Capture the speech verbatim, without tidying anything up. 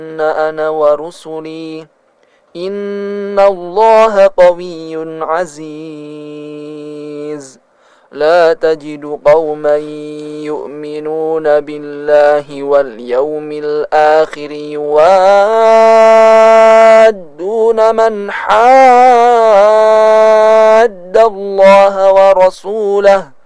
أنا ورسلي إن الله قوي عزيز لا تجد قوما يؤمنون بالله واليوم الآخر يوادون من حاد الله ورسوله